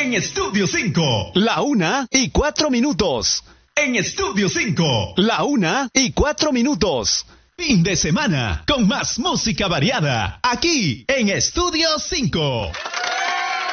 En Estudio 5. La 1:04. En Estudio 5. La 1:04. Fin de semana con más música variada. Aquí en Estudio 5.